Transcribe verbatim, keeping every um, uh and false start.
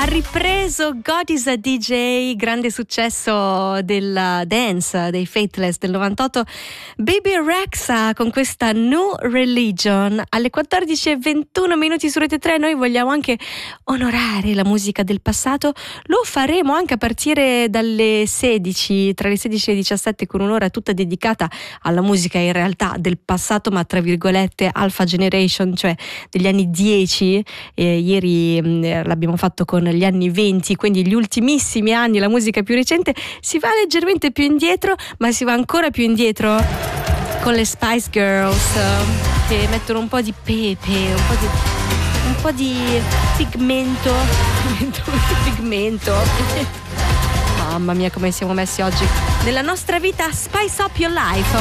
ha ripreso God is a D J, grande successo del dance dei Faithless del novantotto, Baby Rexha con questa New Religion. Alle quattordici e ventuno minuti su Rete tre noi vogliamo anche onorare la musica del passato. Lo faremo anche a partire dalle sedici, tra le sedici e le diciassette, con un'ora tutta dedicata alla musica in realtà del passato, ma tra virgolette Alpha Generation, cioè degli anni dieci. Eh, ieri mh, l'abbiamo fatto con gli anni venti, quindi gli ultimissimi anni, la musica più recente. Si va leggermente più indietro, ma si va ancora più indietro con le Spice Girls, che mettono un po' di pepe, un po' di, un po' di pigmento pigmento mamma mia come siamo messi oggi nella nostra vita. Spice up your life.